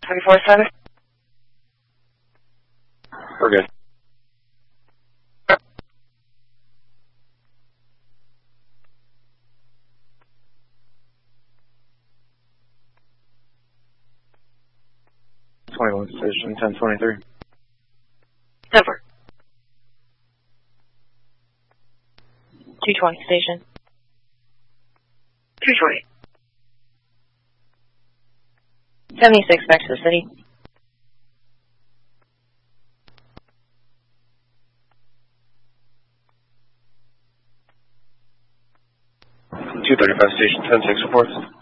24/7. We're good. Station 1023. Denver. 220 station. 220. 76 back to the city. Station 10-6 reports.